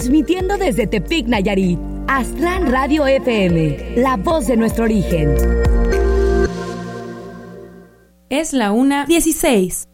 transmitiendo desde Tepic, Nayarit. Aztlán Radio FM, la voz de nuestro origen. Es la 1:16.